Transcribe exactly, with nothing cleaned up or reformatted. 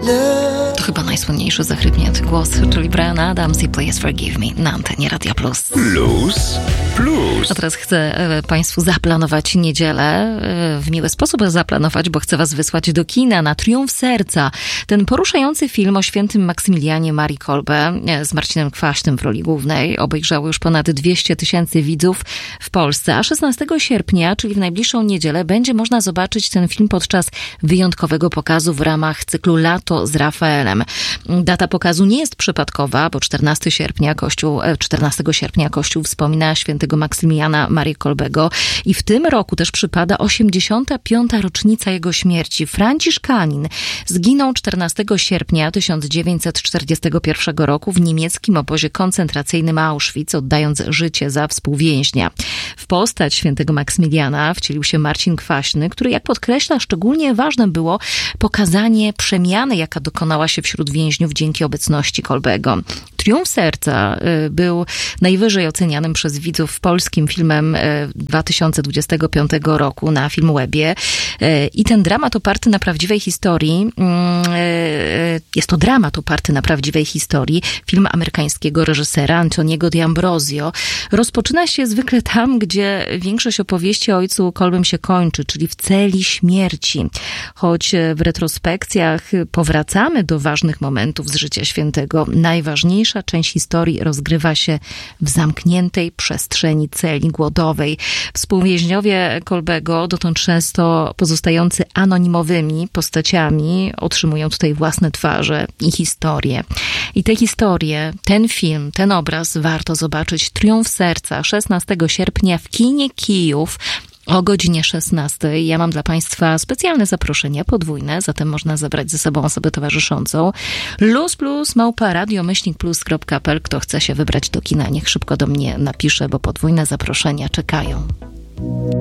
To chyba najsłynniejszy zachrypnięty głos, czyli Bryan Adams i Please Forgive Me na antenie Radia Plus. Plus, plus. A teraz chcę Państwu zaplanować niedzielę, w miły sposób zaplanować, bo chcę Was wysłać do kina na Triumf Serca. Ten poruszający film o świętym Maksymilianie Marii Kolbe z Marcinem Kwaśnym w roli głównej obejrzało już ponad dwieście tysięcy widzów w Polsce, a szesnastego sierpnia, czyli w najbliższą niedzielę, będzie można zobaczyć ten film podczas wyjątkowego pokazu w ramach cyklu Lato z Rafaelem. Data pokazu nie jest przypadkowa, bo czternastego sierpnia Kościół, czternastego sierpnia Kościół wspomina świętego Maksymiliana Marii Kolbego i w tym roku też przypada osiemdziesiąta piąta rocznica jego śmierci. Franciszkanin zginął czternastego sierpnia tysiąc dziewięćset czterdziestego pierwszego roku w niemieckim obozie koncentracyjnym Auschwitz, oddając życie za współwięźnia. W postać świętego Maksymiliana wcielił się Marcin Kwaśny, który, jak podkreśla, szczególnie ważne było pokazanie przemiany, jaka dokonała się wśród więźniów dzięki obecności Kolbego. Triumf Serca był najwyżej ocenianym przez widzów polskim filmem dwa tysiące dwudziestego piątego roku na Filmwebie. I ten dramat oparty na prawdziwej historii, jest to dramat oparty na prawdziwej historii, film amerykańskiego reżysera Antoniego D'Ambrosio. Rozpoczyna się zwykle tam, gdzie większość opowieści o ojcu Kolbym się kończy, czyli w celi śmierci. Choć w retrospekcjach powracamy do ważnych momentów z życia świętego, najważniejsza część historii rozgrywa się w zamkniętej przestrzeni celi głodowej. Współwięźniowie Kolbego, dotąd często pozostający anonimowymi postaciami, otrzymują tutaj własne twarze i historie. I te historie, ten film, ten obraz warto zobaczyć. Triumf Serca, szesnastego sierpnia w kinie Kijów o godzinie szesnastej. Ja mam dla Państwa specjalne zaproszenia, podwójne, zatem można zabrać ze sobą osobę towarzyszącą. Luz plus małpa radiomyślnik plus kropka p l. Kto chce się wybrać do kina, niech szybko do mnie napisze, bo podwójne zaproszenia czekają.